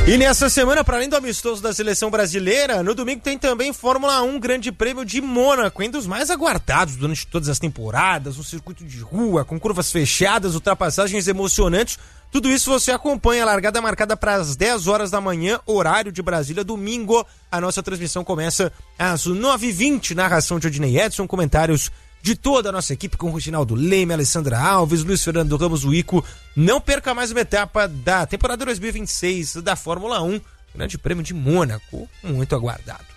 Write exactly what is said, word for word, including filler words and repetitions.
E nessa semana, para além do amistoso da seleção brasileira, no domingo tem também Fórmula um Grande Prêmio de Mônaco, um dos mais aguardados durante todas as temporadas, um circuito de rua, com curvas fechadas, ultrapassagens emocionantes. Tudo isso você acompanha, a largada marcada para as dez horas da manhã, horário de Brasília, domingo. A nossa transmissão começa às nove e vinte, narração de Odinei Edson, comentários de toda a nossa equipe com o Reginaldo Leme, Alessandra Alves, Luiz Fernando Ramos, o Ico. Não perca mais uma etapa da temporada dois mil e vinte e seis da Fórmula um, Grande Prêmio de Mônaco, muito aguardado.